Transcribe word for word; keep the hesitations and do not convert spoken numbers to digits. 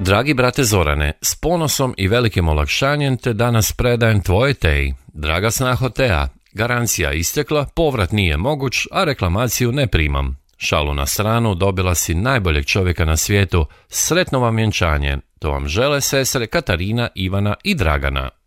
Dragi brate Zorane, s ponosom i velikim olakšanjem te danas predajem tvojoj Teji. Draga snaho Teja, garancija istekla, povrat nije moguć, a reklamaciju ne primam. Šalu na stranu, dobila si najboljeg čovjeka na svijetu, sretno vam vjenčanje. To vam žele sestre Katarina, Ivana i Dragana.